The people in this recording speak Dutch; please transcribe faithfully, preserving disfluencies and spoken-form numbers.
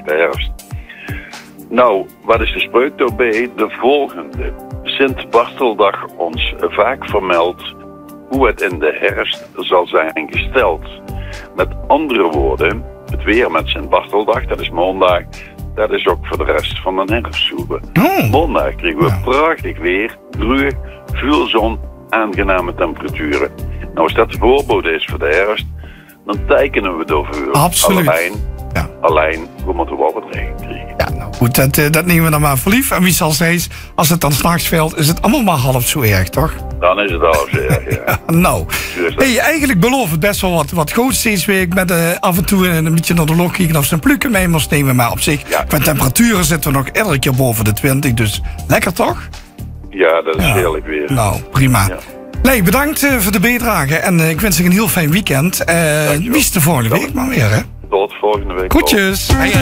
de herfst. Nou, wat is de spreuk daarbij? De volgende. Sint Barteldag ons vaak vermeldt hoe het in de herfst zal zijn gesteld. Met andere woorden, het weer met Sint Barteldag, dat is maandag, dat is ook voor de rest van de herfstsoepen. Oh. Maandag krijgen we Ja. prachtig weer, droog, veel zon, aangename temperaturen. Nou, als dat de voorbode is voor de herfst, dan tekenen we daarvoor. Absoluut. Alleen, Ja. alleen, we moeten wel wat regen krijgen. Ja, nou goed, dat, eh, dat nemen we dan maar voor lief. En wie zal steeds, als het dan s'nachts valt, is het allemaal maar half zo erg, toch? Dan is het al zo erg, ja. Nou, Zo is dat. hey, eigenlijk beloof het best wel wat, wat goeds deze week. Met uh, af en toe een beetje naar de lok kijken of ze een plukken mee moest nemen. Maar op zich, Ja. qua temperaturen zitten we nog elke keer boven de twintig. Dus lekker toch? Ja, dat is Ja. heerlijk weer. Nou, prima. Ja. Nee, bedankt uh, voor de bijdrage. En uh, ik wens je een heel fijn weekend. Uh, Dankjewel. wie is de volgende week maar weer, hè? Tot volgende week. Groetjes. Hey, hey.